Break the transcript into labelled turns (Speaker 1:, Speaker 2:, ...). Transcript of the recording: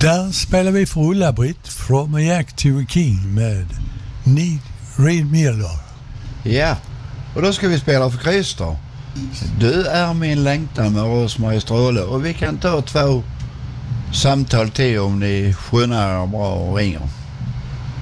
Speaker 1: Där spelar vi för Ulla-Britt From a Jack to a King med Reed Miller.
Speaker 2: Ja, och då ska vi spela för Christer. Du är min längtan med Rosmarie Stråle, och vi kan ta 2 samtal till om ni skyndar bra och ringer.